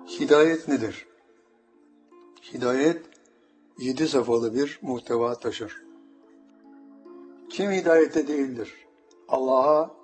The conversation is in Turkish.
Hidayet nedir? Hidayet 7 safhalı bir muhteva taşır. Kim hidayette değildir? Allah'a